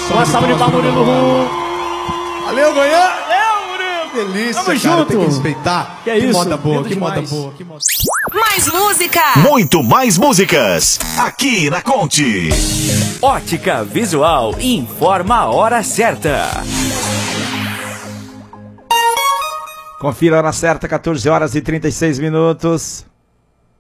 Uma salva de palmas, Murilo Rum. Valeu, Goiânia. Valeu, Murilo. Delícia, Tamo cara, junto. tem que respeitar. Que é isso? Moda boa, Lindo que moda demais. boa, que moda. Mais música! Muito mais músicas aqui na Conte. Ótica Visual informa a hora certa. Confira a hora certa, 14 horas e 36 minutos.